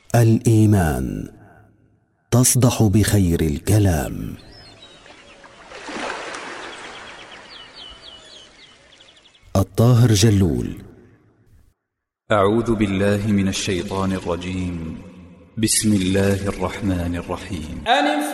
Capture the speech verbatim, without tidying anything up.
الإيمان تصدح بخير الكلام. الطاهر جلول. أعوذ بالله من الشيطان الرجيم. بسم الله الرحمن الرحيم.